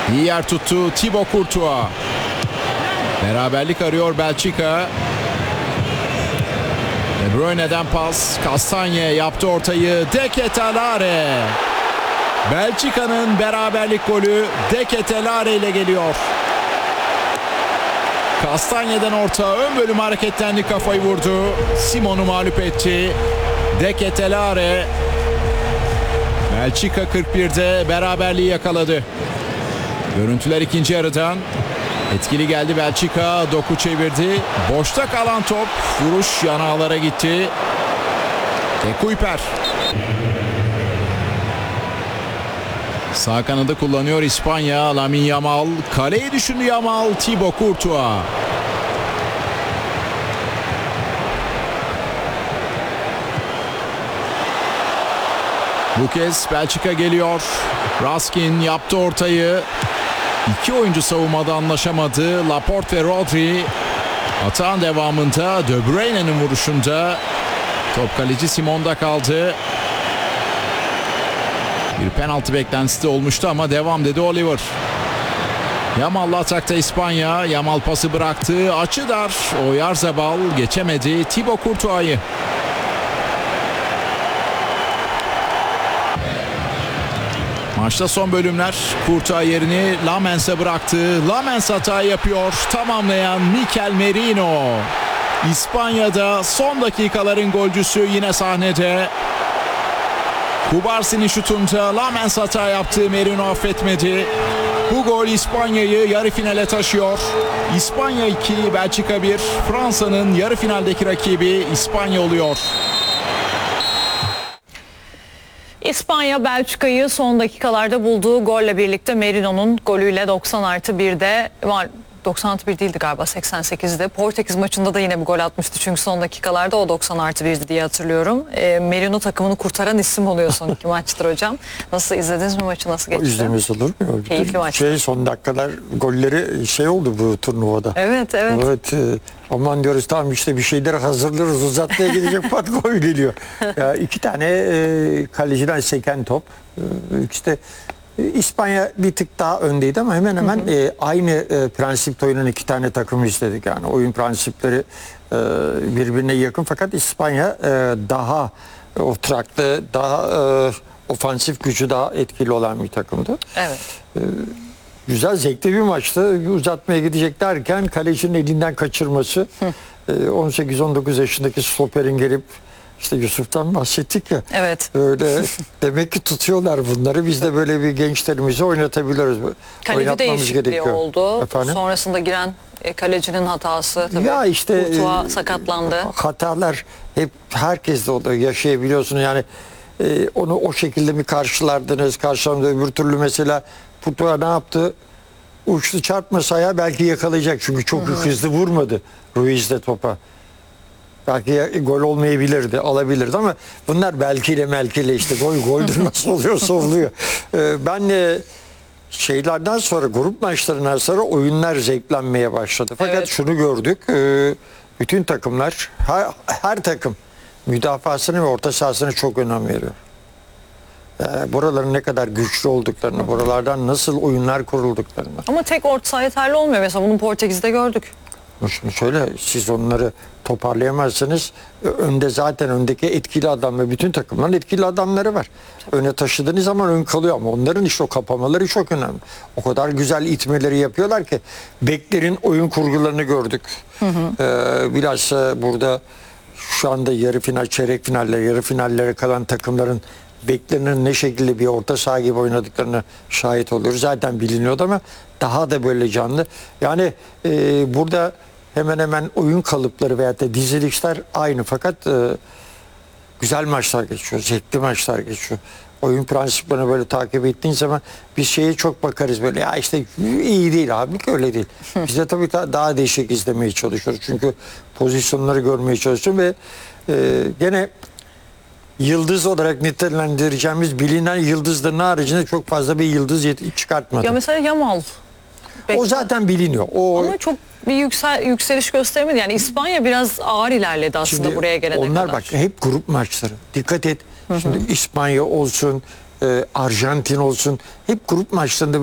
İyi yer tuttu Thibaut Courtois. Beraberlik arıyor Belçika. De Bruyne'den pas. Kastanye yaptı ortayı. De Ketelaere. Belçika'nın beraberlik golü De Ketelaere ile geliyor. Kastanye'den orta, ön bölüm hareketlendi, kafayı vurdu. Simon'u mağlup etti. De Ketelaere. Belçika 41'de beraberliği yakaladı. Görüntüler ikinci yarıdan. Etkili geldi Belçika. Doku çevirdi. Boşta kalan top. Vuruş yan ağlara gitti. De Kuyper. Sağ kanadı kullanıyor İspanya. Lamine Yamal. Kaleyi düşündü Yamal. Thibaut Courtois. Bu kez Belçika geliyor. Raskin yaptı ortayı. İki oyuncu savunmada anlaşamadı. Laporte ve Rodri. Atağın devamında De Bruyne'nin vuruşunda top kaleci Simon'da kaldı. Bir penaltı beklentisi de olmuştu ama devam dedi Oliver. Yamal'la atakta İspanya. Yamal pası bıraktı. Açı dar. Oyarzabal geçemedi Thibaut Courtois'ı. Maçta son bölümler. Courtois yerini Lamens'e bıraktı. Lamens hata yapıyor. Tamamlayan Mikel Merino. İspanya'da son dakikaların golcüsü yine sahnede. Kubarsi'nin şutunda Lamens hata yaptı. Merino affetmedi. Bu gol İspanya'yı yarı finale taşıyor. İspanya 2, Belçika 1. Fransa'nın yarı finaldeki rakibi İspanya oluyor. İspanya Belçika'yı son dakikalarda bulduğu golle birlikte Merino'nun golüyle 90+1'de var. 90+1 değildi galiba, 88'de. Portekiz maçında da yine bir gol atmıştı çünkü son dakikalarda o 90+1'di diye hatırlıyorum. Merino takımını kurtaran isim oluyor son iki maçtır hocam. Nasıl, izlediniz mi maçı, nasıl geçti? İzlemez olur mu? Keyifli maç. Son dakikalar golleri oldu bu turnuvada. Evet. Aman diyoruz, tamam işte bir şeyler hazırlarız, uzatmaya gidecek, pat gol geliyor. Ya iki tane kaleciden seken top. İşte İspanya bir tık daha öndeydi ama hemen hemen aynı prensipte oynayan iki tane takımı istedik. Yani oyun prensipleri birbirine yakın, fakat İspanya daha oturaklı, daha ofansif gücü daha etkili olan bir takımdı. Evet. Güzel, zevkli bir maçtı. Uzatmaya gidecek derken kalecinin elinden kaçırması. 18-19 yaşındaki stoperin gelip, işte Yusuf'tan bahsettik ya. Evet. Öyle demek ki tutuyorlar bunları. Biz de böyle bir gençlerimizi oynatabiliriz. Kaleci değişikliği oldu. Efendim? Sonrasında giren kalecinin hatası tabii. Ya işte Courtois sakatlandı. Hatalar hep herkeste oluyor, yaşayabiliyorsun. Yani onu o şekilde mi karşılardınız? Öbür türlü mesela Courtois ne yaptı? Uçtu, çarpmasaya belki yakalayacak. Çünkü çok hızlı vurmadı Ruiz de topa. Belki gol olmayabilirdi, alabilirdi ama bunlar belkiyle işte goldür nasıl oluyorsa oluyor. Ben şeylerden sonra, grup maçlarından sonra oyunlar zevklenmeye başladı. Fakat şunu gördük, bütün takımlar, her takım müdafasını ve orta sahasını çok önem veriyor. Buraların ne kadar güçlü olduklarını, buralardan nasıl oyunlar kurulduklarını. Ama tek orta saha yeterli olmuyor. Mesela bunu Portekiz'de gördük. Şimdi şöyle, siz onları toparlayamazsınız. Öndeki etkili adam ve bütün takımların etkili adamları var. Öne taşıdığınız zaman ön kalıyor ama onların işte o kapamaları çok önemli. O kadar güzel itmeleri yapıyorlar ki beklerin oyun kurgularını gördük. Biraz burada şu anda yarı final, çeyrek finaller, yarı finallere kalan takımların beklerinin ne şekilde bir orta saha gibi oynadıklarını şahit oluyoruz. Zaten biliniyordu ama daha da böyle canlı. Yani burada hemen hemen oyun kalıpları veyahut da dizilişler aynı, fakat güzel maçlar geçiyor, zevkli maçlar geçiyor. Oyun prensiplerini böyle takip ettiğin zaman biz şeye çok bakarız, böyle ya işte iyi değil, halbuki öyle değil. Biz de tabii daha değişik izlemeye çalışıyoruz. Çünkü pozisyonları görmeye çalışıyoruz ve gene yıldız olarak nitelendireceğimiz bilinen yıldızların haricinde çok fazla bir yıldız çıkartmadı. Ya mesela Yamal. O zaten biliniyor. Ama çok bir yükseliş göstermedi. Yani İspanya biraz ağır ilerledi aslında şimdi buraya gelene kadar. Onlar bak hep grup maçları. Dikkat et. Şimdi İspanya olsun, Arjantin olsun, hep grup maçlarında